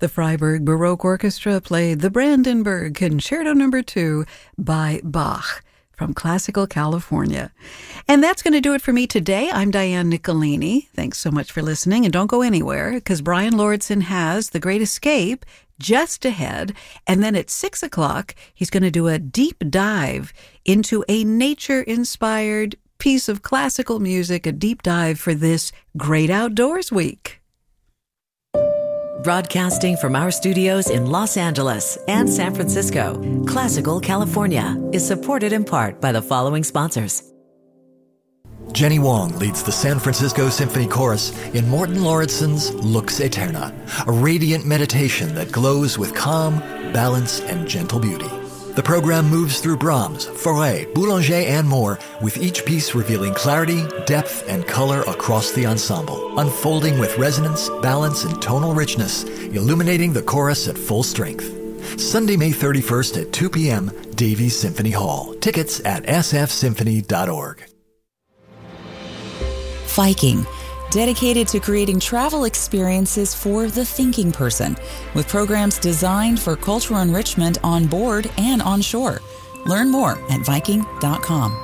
The Freiburg Baroque Orchestra played the Brandenburg Concerto No. 2 by Bach from Classical California. And that's going to do it for me today. I'm Diane Nicolini. Thanks so much for listening, and don't go anywhere, because Brian Lauritsen has The Great Escape just ahead, and then at 6 o'clock, he's going to do a deep dive into a nature-inspired piece of classical music, a deep dive for this Great Outdoors Week. Broadcasting from our studios in Los Angeles and San Francisco, Classical California is supported in part by the following sponsors. Jenny Wong leads the San Francisco Symphony Chorus in Morten Lauritsen's Lux Aeterna, a radiant meditation that glows with calm, balance, and gentle beauty. The program moves through Brahms, Fauré, Boulanger, and more, with each piece revealing clarity, depth, and color across the ensemble, unfolding with resonance, balance, and tonal richness, illuminating the chorus at full strength. Sunday, May 31st at 2 p.m., Davies Symphony Hall. Tickets at sfsymphony.org. Viking, dedicated to creating travel experiences for the thinking person, with programs designed for cultural enrichment on board and on shore. Learn more at Viking.com.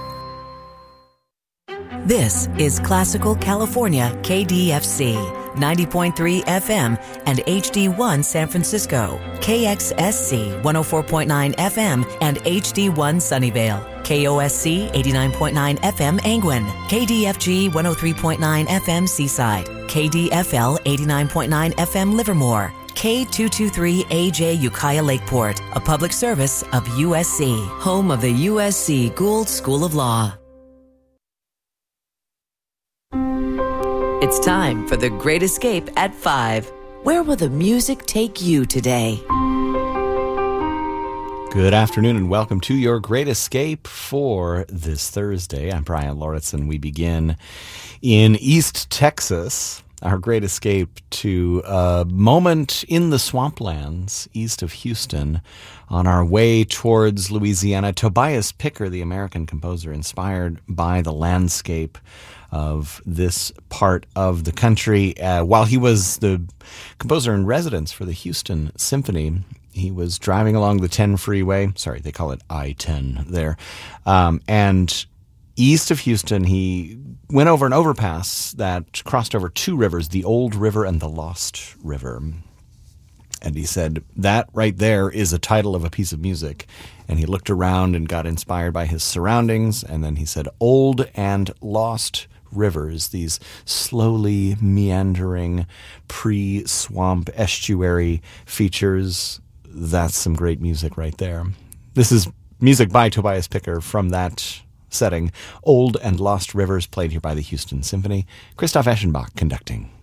This is Classical California KDFC, 90.3 FM and HD1 San Francisco, KXSC 104.9 FM and HD1 Sunnyvale, KOSC 89.9 FM Angwin, KDFG 103.9 FM Seaside, KDFL 89.9 FM Livermore, K223AJ Ukiah Lakeport, a public service of USC, home of the USC Gould School of Law. It's time for The Great Escape at 5. Where will the music take you today? Good afternoon and welcome to your Great Escape for this Thursday. I'm Brian Lauritsen. We begin in East Texas, our Great Escape to a moment in the swamplands east of Houston on our way towards Louisiana. Tobias Picker, the American composer, inspired by the landscape of this part of the country. While he was the composer in residence for the Houston Symphony, he was driving along the 10 freeway. Sorry, they call it I-10 there. And east of Houston, he went over an overpass that crossed over two rivers, the Old River and the Lost River. And he said, that right there is a title of a piece of music. And he looked around and got inspired by his surroundings. And then he said, Old and Lost Rivers, these slowly meandering pre-swamp estuary features. That's some great music right there. This is music by Tobias Picker from that setting. Old and Lost Rivers, played here by the Houston Symphony. Christoph Eschenbach conducting.